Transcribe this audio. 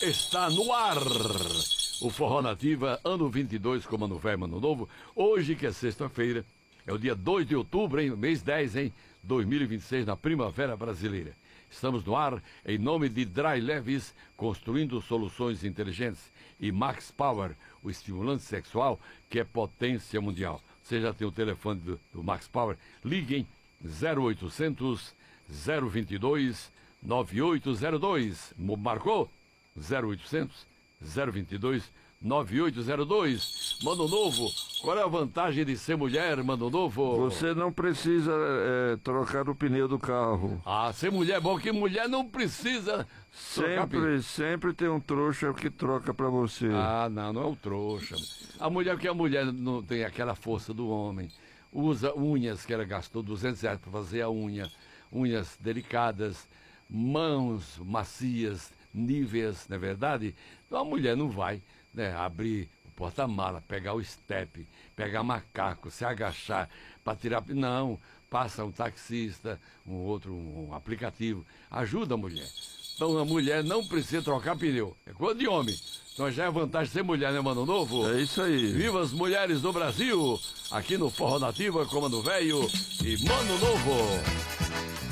está no ar. O Forró Nativa, ano 22, como ano velho, ano novo. Hoje, que é sexta-feira, é o dia 2 de outubro, hein? Mês 10, hein? 2026, na Primavera Brasileira. Estamos no ar em nome de Dry Leves, construindo soluções inteligentes, e Max Power, o estimulante sexual que é potência mundial. Você já tem o telefone do Max Power? Liguem 0800 022 9802. Marcou? 0800 022 9802. Mano Novo, qual é a vantagem de ser mulher, Mano Novo? Você não precisa trocar o pneu do carro. Ah, ser mulher é bom, que mulher não precisa trocar pneu. Sempre tem um trouxa que troca pra você. Ah, não é um trouxa. A mulher, porque a mulher não tem aquela força do homem. Usa unhas, que ela gastou R$200 para fazer a unha. Unhas delicadas, mãos macias, níveis, não é verdade? Então a mulher não vai, né, abrir o porta-mala, pegar o step, pegar macaco, se agachar para tirar. Não, passa um taxista, um aplicativo. Ajuda a mulher. Então a mulher não precisa trocar pneu. É coisa de homem. Então já é vantagem ser mulher, né, Mano Novo? É isso aí. Viva as mulheres do Brasil! Aqui no Forró Nativa, com Mano Velho e Mano Novo.